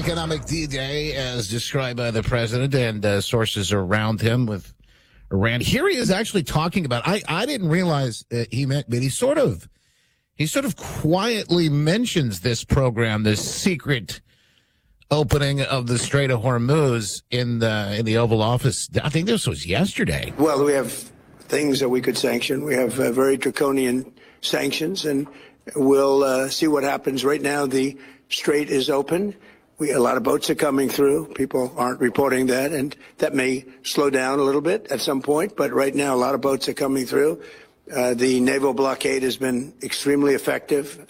economic D-Day as described by the president and sources around him with Iran. Here he is actually talking about, I didn't realize he meant, but he sort of quietly mentions this program, this secret opening of the Strait of Hormuz in the Oval Office. I think this was yesterday. Well, we have things that we could sanction. We have very draconian sanctions, and we'll see what happens. Right now, the strait is open. A lot of boats are coming through. People aren't reporting that, and that may slow down a little bit at some point. But right now, a lot of boats are coming through. The naval blockade has been extremely effective.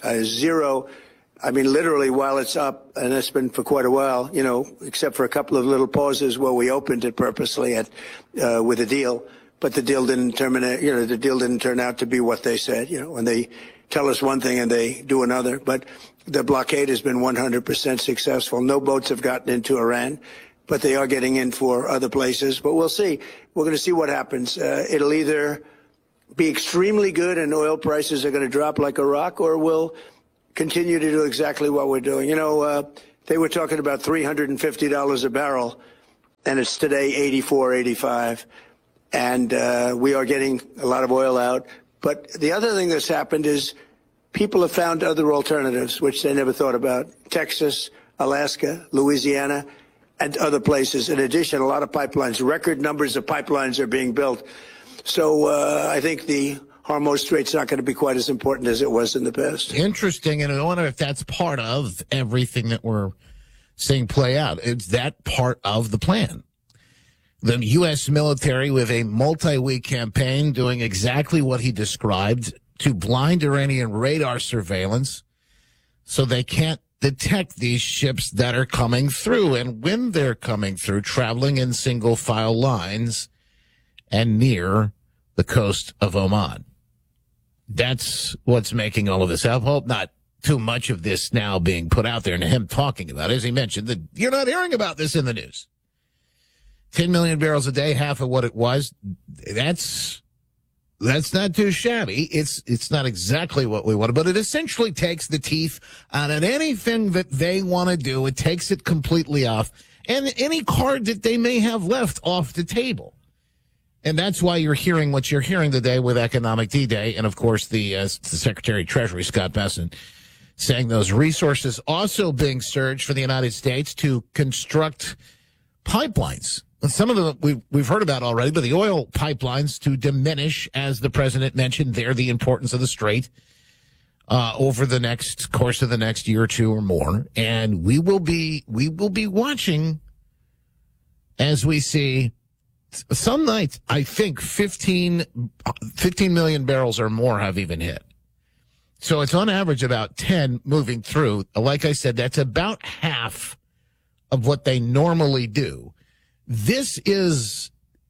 Literally, while it's up, and it's been for quite a while, except for a couple of little pauses where we opened it purposely with a deal. But the deal didn't terminate. The deal didn't turn out to be what they said. When they tell us one thing and they do another. But the blockade has been 100% successful. No boats have gotten into Iran, but they are getting in for other places. But we'll see. We're going to see what happens. It'll either be extremely good and oil prices are going to drop like a rock, or we'll continue to do exactly what we're doing. They were talking about $350 a barrel, and it's today 84, 85. And we are getting a lot of oil out. But the other thing that's happened is people have found other alternatives, which they never thought about. Texas, Alaska, Louisiana, and other places. In addition, a lot of pipelines, record numbers of pipelines are being built. So I think the Hormuz Strait's not going to be quite as important as it was in the past. Interesting, and I wonder if that's part of everything that we're seeing play out. It's that part of the plan. The U.S. military with a multi-week campaign doing exactly what he described, to blind Iranian radar surveillance so they can't detect these ships that are coming through. And when they're coming through, traveling in single file lines and near the coast of Oman. That's what's making all of this. I hope not too much of this now being put out there and him talking about it. As he mentioned, you're not hearing about this in the news. 10 million barrels a day, half of what it was. That's not too shabby. It's not exactly what we wanted, but it essentially takes the teeth out of anything that they want to do. It takes it completely off, and any card that they may have left off the table. And that's why you're hearing what you're hearing today with Economic D-Day. And, of course, the Secretary of Treasury, Scott Bessent, saying those resources also being surged for the United States to construct pipelines. Some of them we've heard about already, but the oil pipelines to diminish, as the president mentioned there, the importance of the strait over the course of the next year or two or more. And we will be watching as we see some nights, I think 15 million barrels or more have even hit. So it's on average about 10 moving through. Like I said, that's about half of what they normally do. This is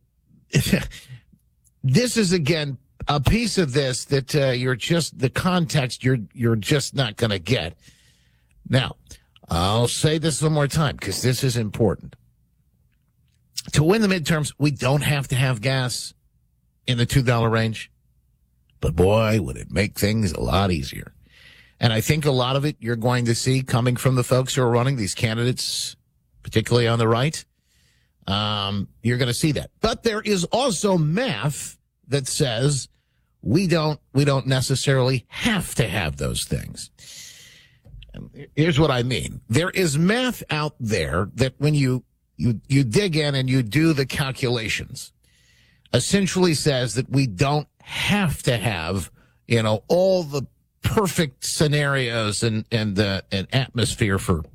again a piece of this that you're just the context you're just not going to get. Now, I'll say this one more time because this is important. To win the midterms, we don't have to have gas in the $2 range, but boy, would it make things a lot easier. And I think a lot of it you're going to see coming from the folks who are running these candidates, particularly on the right. You're going to see that. But there is also math that says we don't necessarily have to have those things. Here's what I mean. There is math out there that when you dig in and you do the calculations, essentially says that we don't have to have, all the perfect scenarios and atmosphere for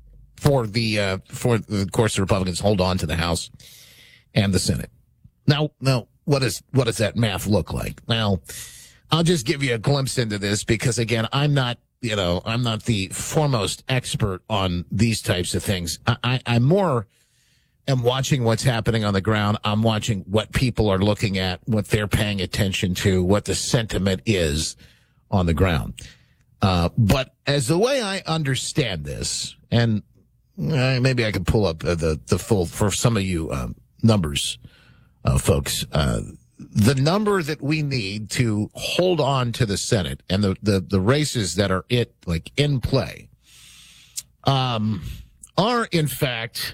of course, the Republicans hold on to the House and the Senate. Now, what does that math look like? Now, I'll just give you a glimpse into this because, again, I'm not the foremost expert on these types of things. I'm more am watching what's happening on the ground. I'm watching what people are looking at, what they're paying attention to, what the sentiment is on the ground. But as the way I understand this, and maybe I can pull up the full for some of you numbers, folks. The number that we need to hold on to the Senate and the races that are in play, are in fact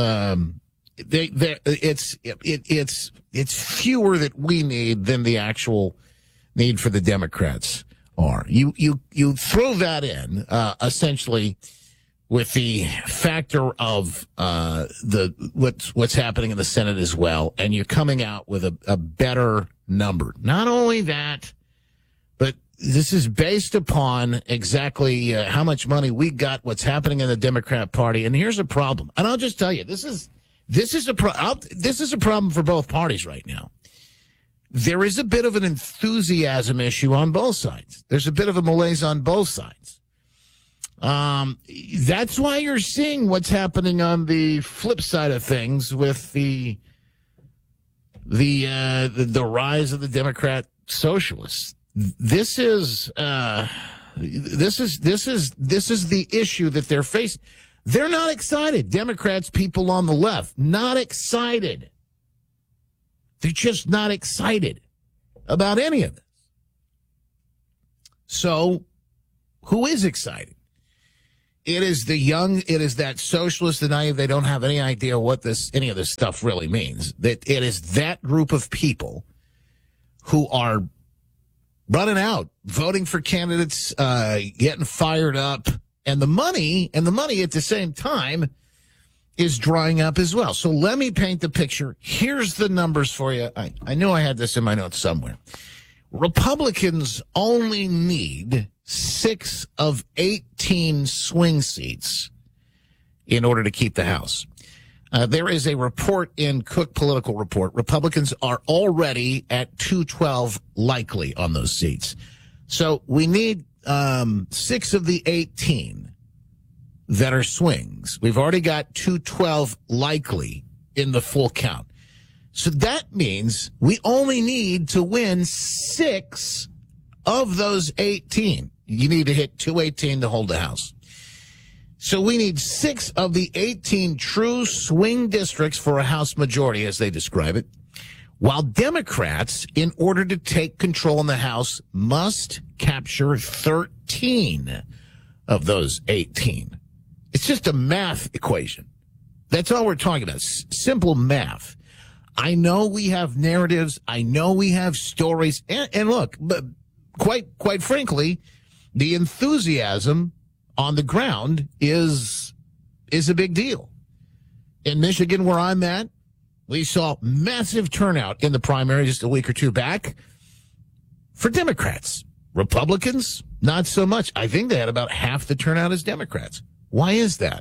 it's fewer that we need than the actual need for the Democrats are. You throw that in essentially with the factor of what's happening in the Senate as well, and you're coming out with a better number. Not only that, but this is based upon exactly how much money we got, what's happening in the Democrat Party. And here's a problem. And I'll just tell you, this is a problem for both parties right now. There is a bit of an enthusiasm issue on both sides. There's a bit of a malaise on both sides. That's why you're seeing what's happening on the flip side of things with the rise of the Democrat socialists. This is the issue that they're facing. They're not excited. Democrats, people on the left, not excited. They're just not excited about any of this. So, who is excited? It is the young, it is that socialist, the naive, they don't have any idea what any of this stuff really means. That it is that group of people who are running out, voting for candidates, getting fired up, and the money at the same time is drying up as well. So let me paint the picture. Here's the numbers for you. I knew I had this in my notes somewhere. Republicans only need 6 of 18 swing seats in order to keep the House. There is a report in Cook Political Report. Republicans are already at 212 likely on those seats. So we need 6 of the 18 that are swings. We've already got 212 likely in the full count. So that means we only need to win 6 of those 18. You need to hit 218 to hold the House. So we need 6 of the 18 true swing districts for a House majority, as they describe it, while Democrats, in order to take control in the House, must capture 13 of those 18. It's just a math equation. That's all we're talking about. Simple math. I know we have narratives. I know we have stories. And look, but quite frankly, the enthusiasm on the ground is a big deal. In Michigan, where I'm at, we saw massive turnout in the primary just a week or two back for Democrats. Republicans, not so much. I think they had about half the turnout as Democrats. Why is that?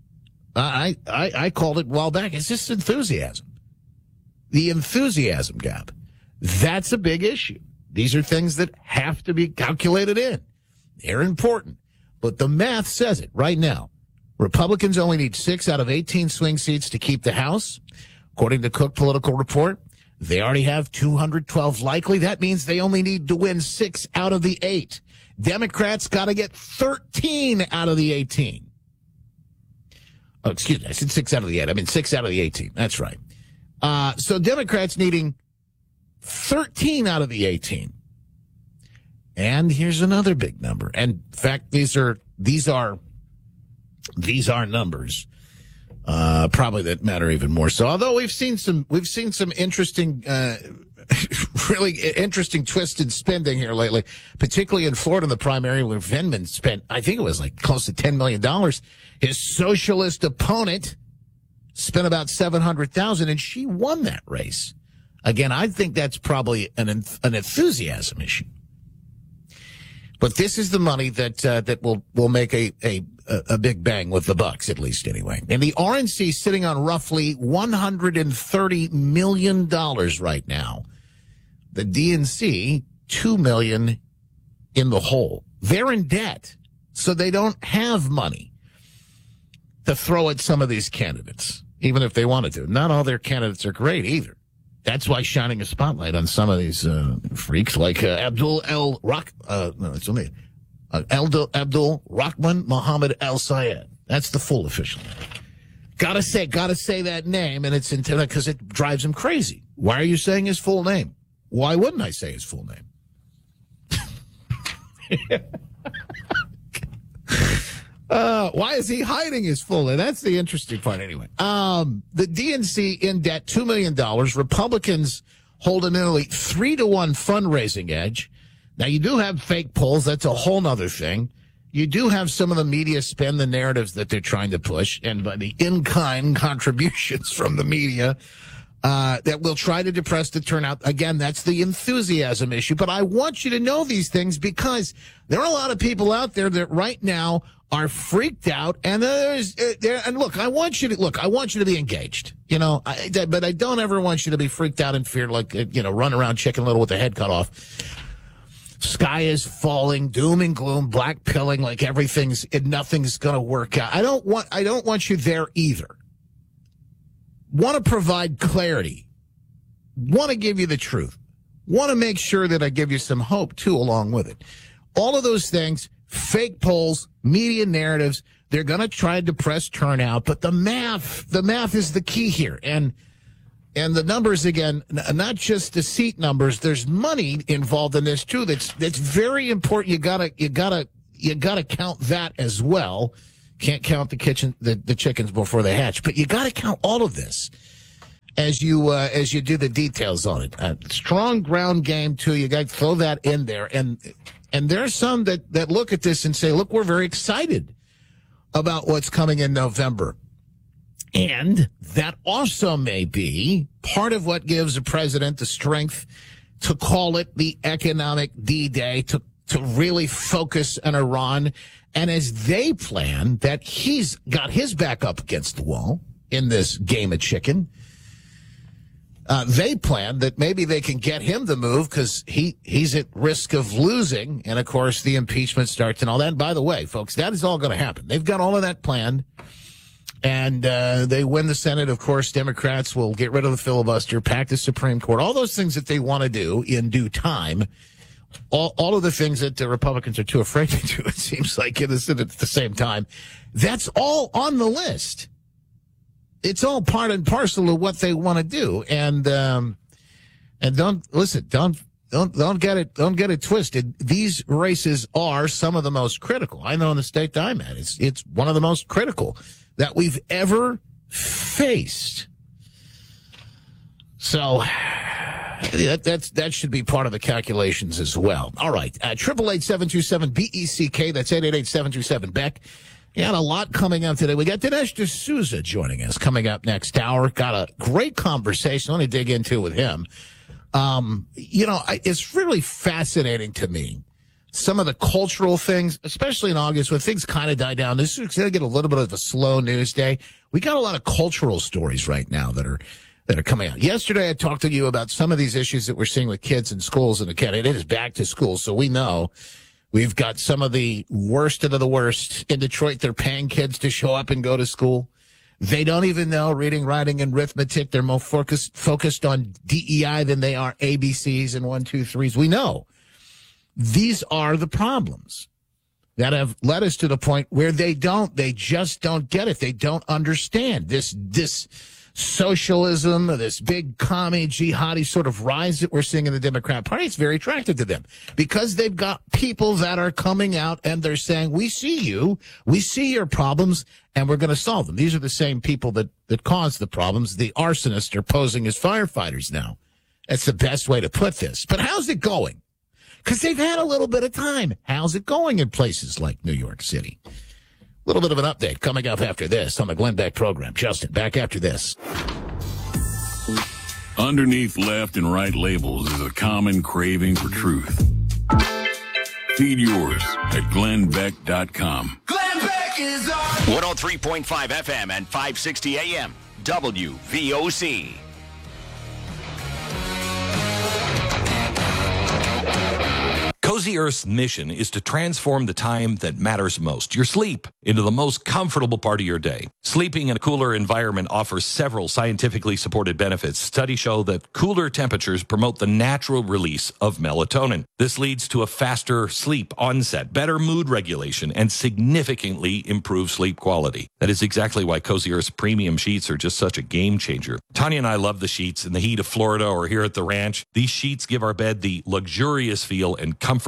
I called it a while back. It's just enthusiasm. The enthusiasm gap. That's a big issue. These are things that have to be calculated in. They're important. But the math says it right now. Republicans only need 6 out of 18 swing seats to keep the House. According to Cook Political Report, they already have 212 likely. That means they only need to win 6 out of the 8. Democrats got to get 13 out of the 18. Oh, excuse me. I said 6 out of the 8. I mean 6 out of the 18. That's right. So Democrats needing 13 out of the 18. And here's another big number. And in fact, these are numbers probably that matter even more so. Although we've seen some interesting, really interesting twisted spending here lately, particularly in Florida in the primary, where Vindman spent, I think it was like close to $10 million. His socialist opponent spent about $700,000, and she won that race. Again, I think that's probably an enthusiasm issue. But this is the money that will make a big bang with the bucks, at least anyway. And the RNC sitting on roughly $130 million right now. The DNC, $2 million in the hole. They're in debt, so they don't have money to throw at some of these candidates, even if they wanted to. Not all their candidates are great either. That's why shining a spotlight on some of these freaks like Abdul Rahman Mohammed Al Sayed. That's the full official name. Gotta say that name, and it's because it drives him crazy. Why are you saying his full name? Why wouldn't I say his full name? Why is he hiding his full name? That's the interesting part anyway. The DNC in debt, $2 million. Republicans hold a nearly 3-to-1 fundraising edge. Now, you do have fake polls. That's a whole nother thing. You do have some of the media spin the narratives that they're trying to push, and by the in-kind contributions from the media that will try to depress the turnout. Again, that's the enthusiasm issue. But I want you to know these things because there are a lot of people out there that right now are freaked out, and and look, I want you to be engaged, but I don't ever want you to be freaked out and feared, like, run around Chicken Little with the head cut off. Sky is falling, doom and gloom, black pilling, like nothing's going to work out. I don't want you there either. Want to provide clarity. Want to give you the truth. Want to make sure that I give you some hope too along with it. All of those things, fake polls, media narratives, they're going to try to depress turnout, but the math is the key here. And the numbers, again, not just the seat numbers, there's money involved in this too. That's very important. You gotta count that as well. Can't count the chickens before they hatch, but you gotta count all of this as you do the details on it. Strong ground game too. You got to throw that in there. And there are some that look at this and say, look, we're very excited about what's coming in November. And that also may be part of what gives the president the strength to call it the economic D-Day, to really focus on Iran. And as they plan that he's got his back up against the wall in this game of chicken, they plan that maybe they can get him to move because he's at risk of losing. And, of course, the impeachment starts and all that. And by the way, folks, that is all going to happen. They've got all of that planned. And they win the Senate. Of course, Democrats will get rid of the filibuster, pack the Supreme Court, all those things that they want to do in due time. All of the things that the Republicans are too afraid to do, it seems like, at the same time. That's all on the list. It's all part and parcel of what they want to do. And don't get it twisted. These races are some of the most critical. I know in the state that I'm at, it's one of the most critical that we've ever faced. So that should be part of the calculations as well. All right. 888-727-BECK. That's 888-727-BECK. We got a lot coming up today. We got Dinesh D'Souza joining us coming up next hour. Got a great conversation. Let me dig into with him. It's really fascinating to me. Some of the cultural things, especially in August, when things kind of die down. This is going to get a little bit of a slow news day. We got a lot of cultural stories right now that are coming out. Yesterday, I talked to you about some of these issues that we're seeing with kids in schools, and again, it is back to school, so we know we've got some of the worst of the worst in Detroit. They're paying kids to show up and go to school. They don't even know reading, writing, and arithmetic. They're more focused on DEI than they are ABCs and 1, 2, 3s. We know. These are the problems that have led us to the point where they just don't get it. They don't understand this socialism, this big commie jihadi sort of rise that we're seeing in the Democrat Party. It's very attractive to them because they've got people that are coming out and they're saying, we see you, we see your problems, and we're going to solve them. These are the same people that caused the problems. The arsonists are posing as firefighters now. That's the best way to put this. But how's it going? Because they've had a little bit of time. How's it going in places like New York City? A little bit of an update coming up after this on the Glenn Beck program. Justin, back after this. Underneath left and right labels is a common craving for truth. Feed yours at glennbeck.com. Glenn Beck is on 103.5 FM and 560 AM. WVOC. Cozy Earth's mission is to transform the time that matters most, your sleep, into the most comfortable part of your day. Sleeping in a cooler environment offers several scientifically supported benefits. Studies show that cooler temperatures promote the natural release of melatonin. This leads to a faster sleep onset, better mood regulation, and significantly improved sleep quality. That is exactly why Cozy Earth's premium sheets are just such a game changer. Tanya and I love the sheets in the heat of Florida or here at the ranch. These sheets give our bed the luxurious feel and comfort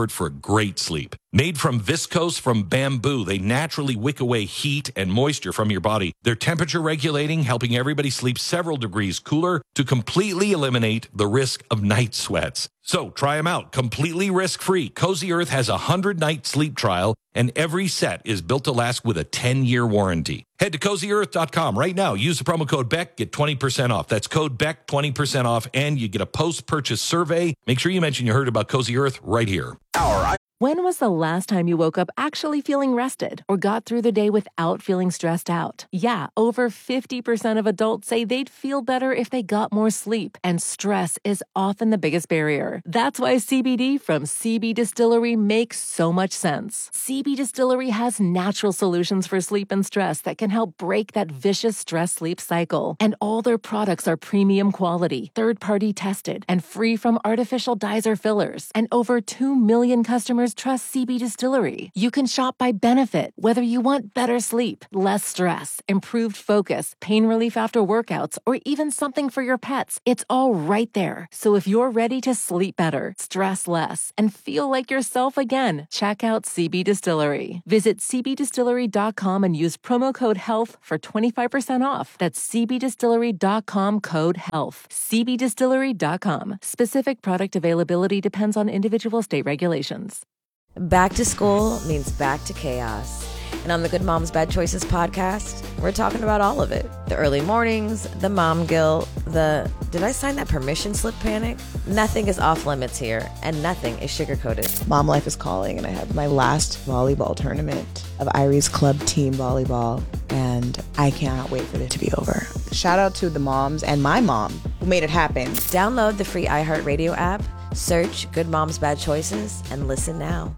comfort for great sleep. Made from viscose from bamboo, they naturally wick away heat and moisture from your body. They're temperature regulating, helping everybody sleep several degrees cooler to completely eliminate the risk of night sweats. So try them out completely risk-free. Cozy Earth has a 100-night sleep trial, and every set is built to last with a 10-year warranty. Head to CozyEarth.com right now. Use the promo code BECK, get 20% off. That's code BECK, 20% off, and you get a post-purchase survey. Make sure you mention you heard about Cozy Earth right here. When was the last time you woke up actually feeling rested or got through the day without feeling stressed out? Yeah, over 50% of adults say they'd feel better if they got more sleep, and stress is often the biggest barrier. That's why CBD from CB Distillery makes so much sense. CB Distillery has natural solutions for sleep and stress that can help break that vicious stress-sleep cycle. And all their products are premium quality, third-party tested, and free from artificial dyes or fillers. And over 2 million customers trust CB Distillery. You can shop by benefit, whether you want better sleep, less stress, improved focus, pain relief after workouts, or even something for your pets. It's all right there. So if you're ready to sleep better, stress less, and feel like yourself again, check out CB Distillery. Visit cbdistillery.com and use promo code HEALTH for 25% off. That's cbdistillery.com code HEALTH. cbdistillery.com. Specific product availability depends on individual state regulations. Back to school means back to chaos. And on the Good Moms Bad Choices podcast, we're talking about all of it. The early mornings, the mom guilt, the did I sign that permission slip panic? Nothing is off limits here, and nothing is sugar-coated. Mom life is calling, and I have my last volleyball tournament of Irie's Club team volleyball, and I cannot wait for it to be over. Shout out to the moms and my mom who made it happen. Download the free iHeartRadio app, search Good Moms Bad Choices, and listen now.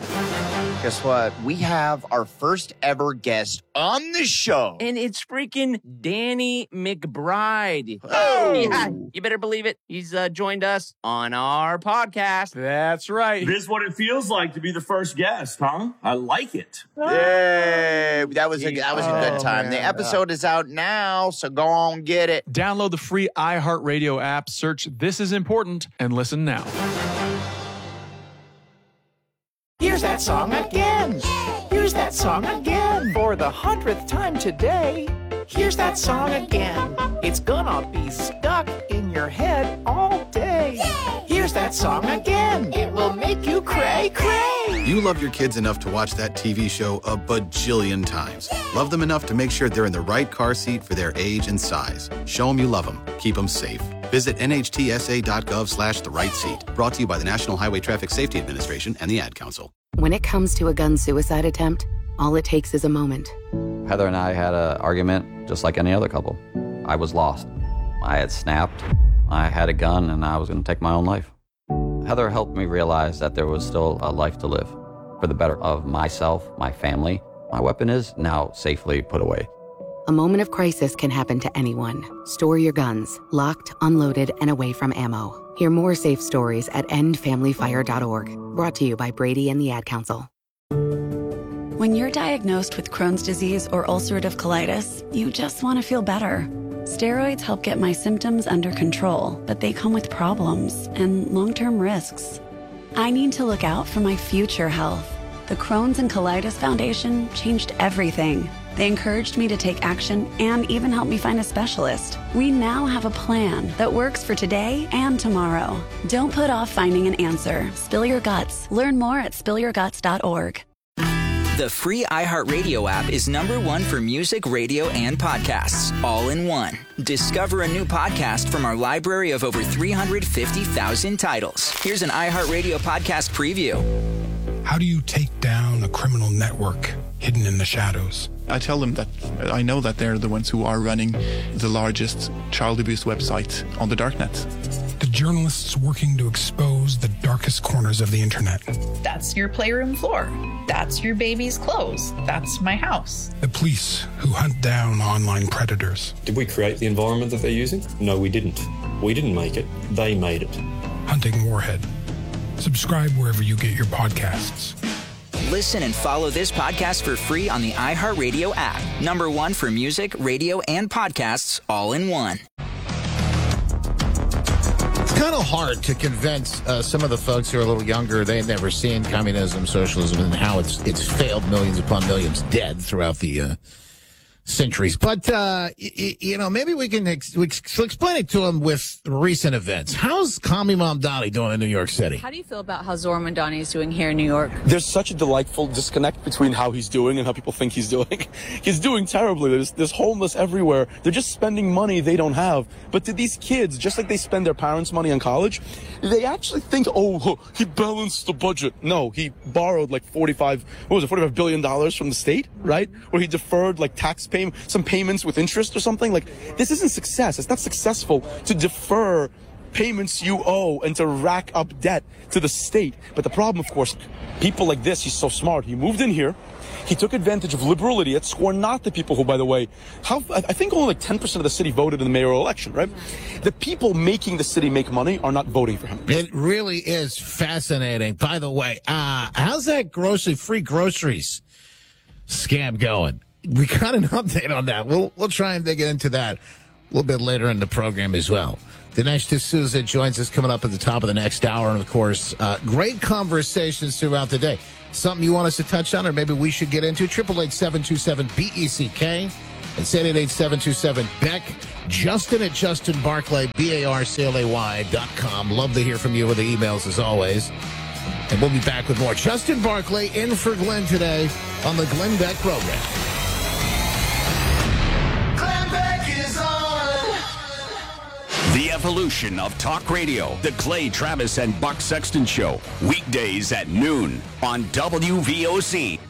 Guess what? We have our first ever guest on the show. And it's freaking Danny McBride. Oh! Yeah, you better believe it. He's joined us on our podcast. That's right. This is what it feels like to be the first guest, huh? I like it. Yay! That was a good time. Man. The episode is out now, so go on, get it. Download the free iHeartRadio app, search This Is Important, and listen now. Here's that song again. Here's that song again. For the 100th time today. Here's that song again. It's gonna be stuck in your head all day. Here's that song again. It will make you cray, cray. You love your kids enough to watch that TV show a bajillion times. Love them enough to make sure they're in the right car seat for their age and size. Show them you love them. Keep them safe. Visit nhtsa.gov/the right seat. Brought to you by the National Highway Traffic Safety Administration and the Ad Council. When it comes to a gun suicide attempt, all it takes is a moment. Heather and I had an argument just like any other couple. I was lost. I had snapped. I had a gun and I was going to take my own life. Heather helped me realize that there was still a life to live for the better of myself, my family. My weapon is now safely put away. A moment of crisis can happen to anyone. Store your guns, locked, unloaded, and away from ammo. Hear more safe stories at endfamilyfire.org. Brought to you by Brady and the Ad Council. When you're diagnosed with Crohn's disease or ulcerative colitis, you just want to feel better. Steroids help get my symptoms under control, but they come with problems and long-term risks. I need to look out for my future health. The Crohn's and Colitis Foundation changed everything. They encouraged me to take action and even helped me find a specialist. We now have a plan that works for today and tomorrow. Don't put off finding an answer. Spill your guts. Learn more at spillyourguts.org. The free iHeartRadio app is #1 for music, radio, and podcasts, all in one. Discover a new podcast from our library of over 350,000 titles. Here's an iHeartRadio podcast preview. How do you take down a criminal network hidden in the shadows? I tell them that I know that they're the ones who are running the largest child abuse website on the darknet. The journalists working to expose the darkest corners of the internet. That's your playroom floor. That's your baby's clothes. That's my house. The police who hunt down online predators. Did we create the environment that they're using? No, we didn't. We didn't make it. They made it. Hunting Warhead. Subscribe wherever you get your podcasts. Listen and follow this podcast for free on the iHeartRadio app. #1 for music, radio, and podcasts, all in one. kind of hard to convince some of the folks who are a little younger. They've never seen communism, socialism, and how it's failed millions upon millions dead throughout the centuries. But, maybe we can explain it to them with recent events. How's Commie Mamdani doing in New York City? How do you feel about how Zohran Mamdani is doing here in New York? There's such a delightful disconnect between how he's doing and how people think he's doing. He's doing terribly. There's homeless everywhere. They're just spending money they don't have. But to these kids, just like they spend their parents' money on college, they actually think, he balanced the budget. No, he borrowed like $45 billion from the state, right? Where he deferred like some payments with interest or something. Like, this isn't success. It's not successful to defer payments you owe and to rack up debt to the state. But the problem, of course, people like this, he's so smart. He moved in here. He took advantage of liberal idiots who are not the people who, by the way, I think only like 10% of the city voted in the mayoral election, right? The people making the city make money are not voting for him. It really is fascinating. By the way, how's that free groceries scam going? We got an update on that. We'll try and dig into that a little bit later in the program as well. Dinesh D'Souza joins us coming up at the top of the next hour. And, of course, great conversations throughout the day. Something you want us to touch on or maybe we should get into? 888-727-BECK and 888-727-BECK. Justin at Justin Barclay, BARCLAY.com. Love to hear from you with the emails as always. And we'll be back with more. Justin Barclay in for Glenn today on the Glenn Beck program. The evolution of talk radio. The Clay Travis and Buck Sexton Show. Weekdays at noon on WVOC.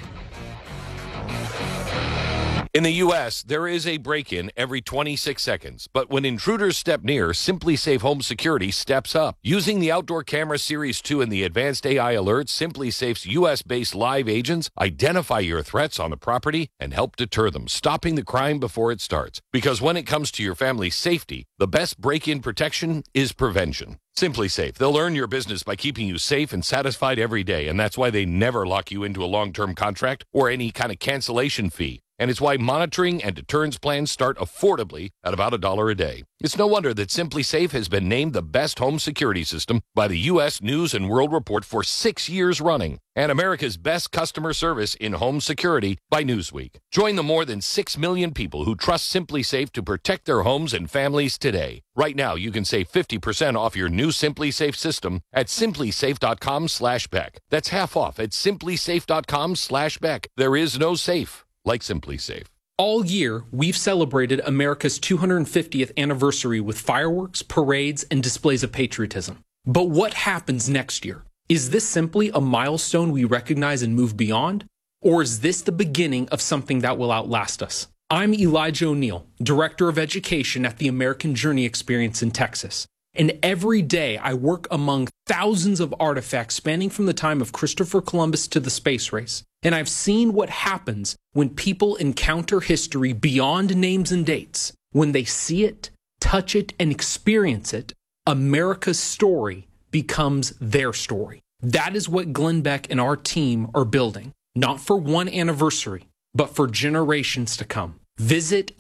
In the U.S., there is a break-in every 26 seconds. But when intruders step near, SimpliSafe Home Security steps up. Using the Outdoor Camera Series 2 and the advanced AI alerts, SimpliSafe's U.S.-based live agents identify your threats on the property and help deter them, stopping the crime before it starts. Because when it comes to your family's safety, the best break-in protection is prevention. SimpliSafe. They'll earn your business by keeping you safe and satisfied every day, and that's why they never lock you into a long-term contract or any kind of cancellation fee. And it's why monitoring and deterrence plans start affordably at about $1 a day. It's no wonder that SimpliSafe has been named the best home security system by the U.S. News and World Report for 6 years running, and America's best customer service in home security by Newsweek. Join the more than 6 million people who trust SimpliSafe to protect their homes and families today. Right now, you can save 50% off your new SimpliSafe system at simplisafe.com/Beck. That's half off at simplisafe.com/Beck. There is no safe like SimpliSafe. All year, we've celebrated America's 250th anniversary with fireworks, parades, and displays of patriotism. But what happens next year? Is this simply a milestone we recognize and move beyond? Or is this the beginning of something that will outlast us? I'm Elijah O'Neill, Director of Education at the American Journey Experience in Texas. And every day I work among thousands of artifacts spanning from the time of Christopher Columbus to the space race. And I've seen what happens when people encounter history beyond names and dates. When they see it, touch it, and experience it, America's story becomes their story. That is what Glenn Beck and our team are building, not for one anniversary, but for generations to come. Visit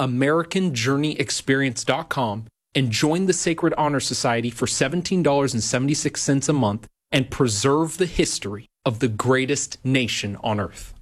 AmericanJourneyExperience.com and join the Sacred Honor Society for $17.76 a month and preserve the history of the greatest nation on earth.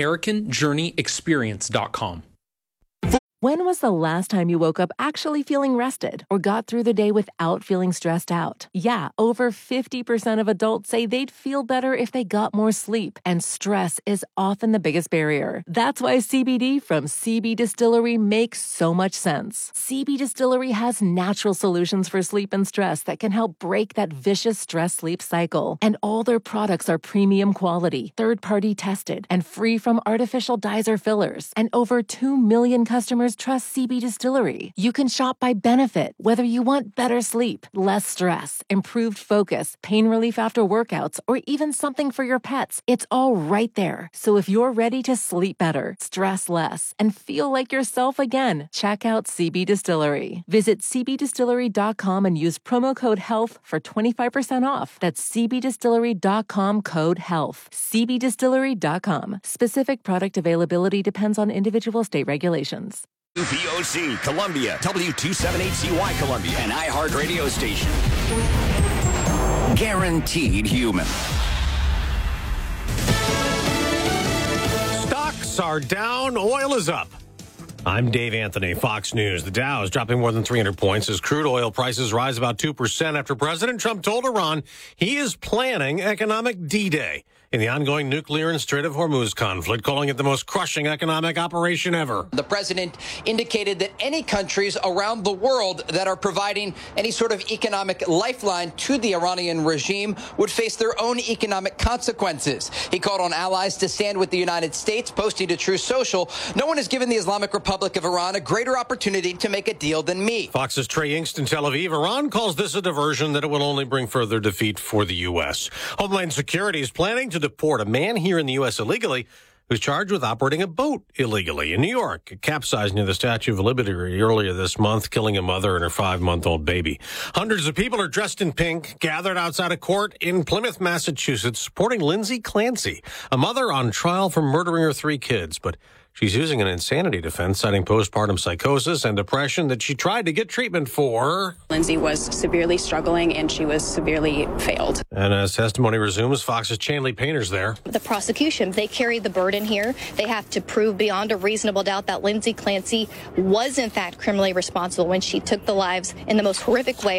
AmericanJourneyExperience.com. When was the last time you woke up actually feeling rested or got through the day without feeling stressed out? Yeah, over 50% of adults say they'd feel better if they got more sleep, and stress is often the biggest barrier. That's why CBD from CB Distillery makes so much sense. CB Distillery has natural solutions for sleep and stress that can help break that vicious stress-sleep cycle. And all their products are premium quality, third-party tested, and free from artificial dyes or fillers. And over 2 million customers trust CB Distillery. You can shop by benefit, whether you want better sleep, less stress, improved focus, pain relief after workouts, or even something for your pets. It's all right there. So if you're ready to sleep better, stress less, and feel like yourself again, check out CB Distillery. Visit cbdistillery.com and use promo code HEALTH for 25% off. That's cbdistillery.com code HEALTH. cbdistillery.com. Specific product availability depends on individual state regulations. VOC Columbia, W278CY Columbia, an iHeart radio station. Guaranteed human. Stocks are down, oil is up. I'm Dave Anthony, Fox News. The Dow is dropping more than 300 points as crude oil prices rise about 2% after President Trump told Iran he is planning economic D-Day in the ongoing nuclear and Strait of Hormuz conflict, calling it the most crushing economic operation ever. The president indicated that any countries around the world that are providing any sort of economic lifeline to the Iranian regime would face their own economic consequences. He called on allies to stand with the United States, posting to Truth Social, "No one has given the Islamic Republic of Iran a greater opportunity to make a deal than me." Fox's Trey Yingst in Tel Aviv. Iran calls this a diversion that it will only bring further defeat for the U.S. Homeland Security is planning to deport a man here in the U.S. illegally who's charged with operating a boat illegally in New York. It capsized near the Statue of Liberty earlier this month, killing a mother and her 5-month-old baby. Hundreds of people are dressed in pink, gathered outside a court in Plymouth, Massachusetts, supporting Lindsay Clancy, a mother on trial for murdering her 3 kids. But she's using an insanity defense, citing postpartum psychosis and depression that she tried to get treatment for. Lindsay was severely struggling and she was severely failed. And as testimony resumes, Fox's Chanley Painter's there. The prosecution, they carry the burden here. They have to prove beyond a reasonable doubt that Lindsay Clancy was in fact criminally responsible when she took the lives in the most horrific way